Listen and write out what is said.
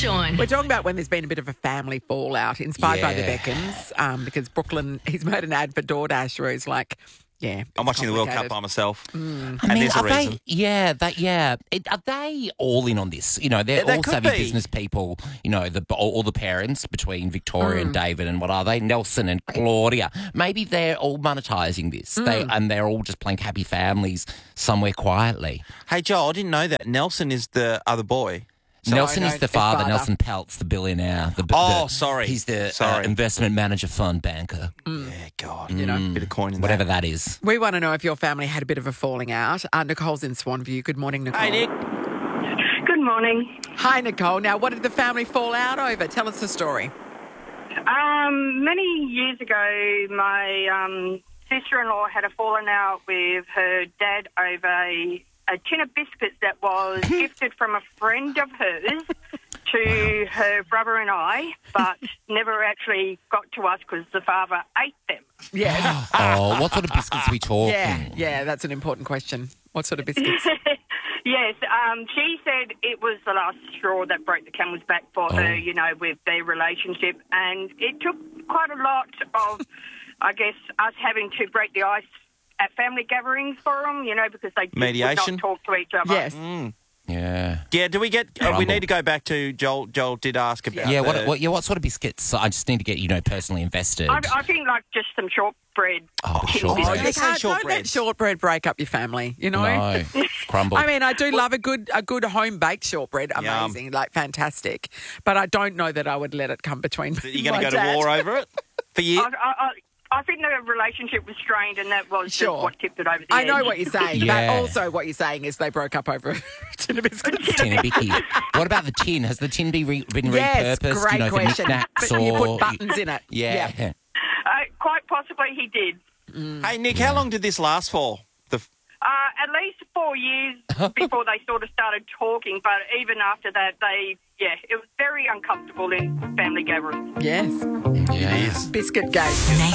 Sean. We're talking about when there's been a bit of a family fallout inspired by the Yeah. Beckhams because Brooklyn, he's made an ad for DoorDash where he's like, yeah. I'm watching the World Cup complicated. by myself. I And mean, there's a are reason. Are they all in on this? You know, they're They all could savvy be. business people. You know, all the parents between Victoria and David, and what are they? Nelson and Claudia. Maybe they're all monetising this. They're all just playing happy families somewhere quietly. Hey, Joel, I didn't know that. Nelson is the other boy. Nelson no, is the his father. father. Nelson Peltz, the billionaire. Sorry. He's the Sorry. investment manager fund banker. Yeah, God. You know, bit of coin in Whatever that. that is. We want to know if your family had a bit of a falling out. Nicole's in Swanview. Good morning, Nicole. Hey, Nick. Good morning. Hi, Nicole. Now, what did the family fall out over? Tell us the story. Many years ago, my sister-in-law had a falling out with her dad over a tin of biscuits that was gifted from a friend of hers to her brother and I, but never actually got to us because the father ate them. Yes. Oh, what sort of biscuits are we talking? Yeah, that's an important question. What sort of biscuits? Yes, she said it was the last straw that broke the camel's back for her, you know, with their relationship. And it took quite a lot of, I guess, us having to break the ice at family gatherings for them, you know, because they just would Mediation? not talk to each other. Yes. Yeah. Yeah, do we get... we Rumble. need to go back to Joel. Joel did ask about Yeah, the- what sort of biscuits? I just need to get, personally invested. I think like just some shortbread. Oh, tin shortbread. biscuits. you say Don't shortbread. let shortbread break up your family, you know? No, crumble. I mean, I do love a good home-baked shortbread. Amazing, like fantastic. But I don't know that I would let it come between You're going my to go dad. to war over it? For years? I think the relationship was strained, and that was Sure. just what tipped it over the I edge. know what you're saying, Yeah. but also what you're saying is they broke up over a tin of biscuits. Tin of Bickies. What about the tin? Has the tin been Yes, repurposed? great for question. knickknacks But you or put buttons in it. Yeah. Quite possibly he did. Hey, Nick, how long did this last for? At least 4 years before they sort of started talking, but even after that, it was very uncomfortable in family gatherings. Yes. Yeah. Biscuit gate. Nathan